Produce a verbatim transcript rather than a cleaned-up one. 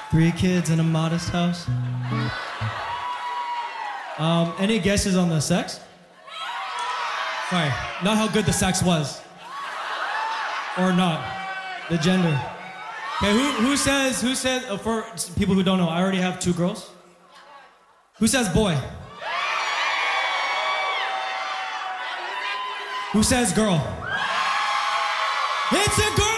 Three kids in a modest house. Um, any guesses on the sex? Sorry, not how good the sex was. Or not. The gender. Okay, who, who says, who says, uh, for people who don't know, I already have two girls. Who says boy? Who says girl? It's a girl!